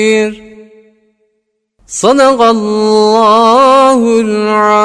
Sadakallahul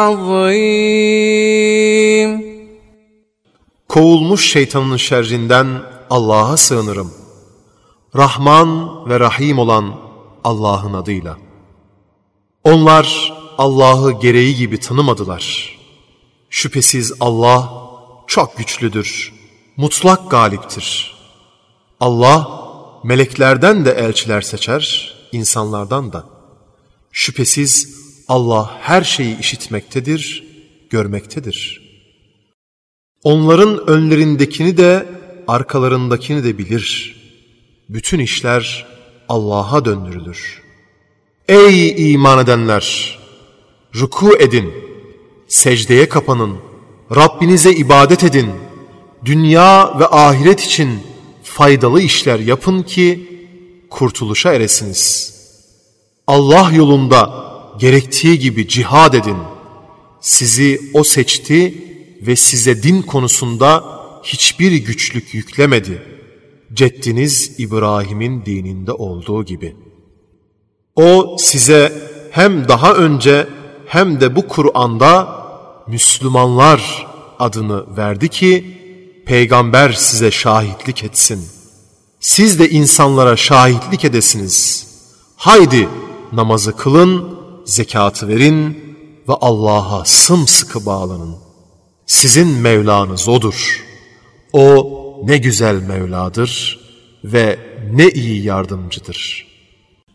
azim. Kovulmuş şeytanın şerrinden Allah'a sığınırım. Rahman ve Rahim olan Allah'ın adıyla. Onlar Allah'ı gereği gibi tanımadılar. Şüphesiz Allah çok güçlüdür, mutlak galiptir. Allah meleklerden de elçiler seçer, insanlardan da. Şüphesiz Allah her şeyi işitmektedir, görmektedir. Onların önlerindekini de arkalarındakini de bilir. Bütün işler Allah'a döndürülür. Ey iman edenler! Ruku edin, secdeye kapanın, Rabbinize ibadet edin. Dünya ve ahiret için faydalı işler yapın ki kurtuluşa eresiniz. Allah yolunda gerektiği gibi cihad edin. Sizi O seçti ve size din konusunda hiçbir güçlük yüklemedi. Ceddiniz İbrahim'in dininde olduğu gibi. O size hem daha önce hem de bu Kur'an'da Müslümanlar adını verdi ki peygamber size şahitlik etsin. Siz de insanlara şahitlik edesiniz. Haydi namazı kılın, zekatı verin ve Allah'a sımsıkı bağlanın. Sizin Mevlanız O'dur. O ne güzel Mevladır ve ne iyi yardımcıdır.